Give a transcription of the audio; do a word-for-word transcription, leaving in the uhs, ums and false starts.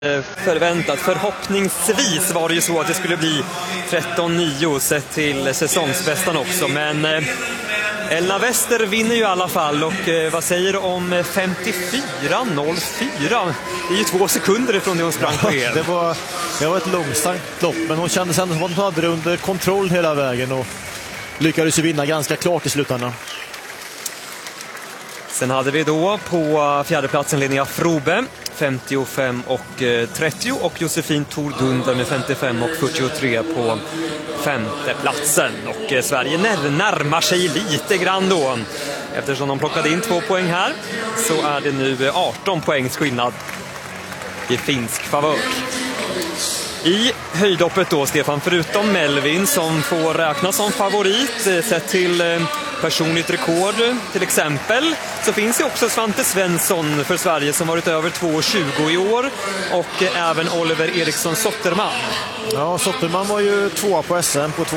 Förväntat. Förhoppningsvis var det ju så att det skulle bli tretton nio sett till säsongsbästan också, men Elna Wester vinner ju i alla fall. Och vad säger du om femtiofyra noll fyra? Det är ju två sekunder ifrån det hon sprang på er. Det var, det var ett långsamt lopp, men hon kände sig som att hon hade det under kontroll hela vägen och lyckades ju vinna ganska klart i slutändan. Sen hade vi då på fjärdeplatsen Linnea Frobe femtiofem och trettio och Josefin Tordunder med femtiofem och fyrtiotre på femteplatsen. Och Sverige när, närmar sig lite grann då. Eftersom de plockade in två poäng här så är det nu arton poängs skillnad i finsk favör. I höjdhoppet då, Stefan, förutom Melvin som får räknas som favorit sett till personligt rekord till exempel, så finns det också Svante Svensson för Sverige som varit över två tjugo i år, och även Oliver Eriksson Sotterman. Ja, Sotterman var ju tvåa på S M på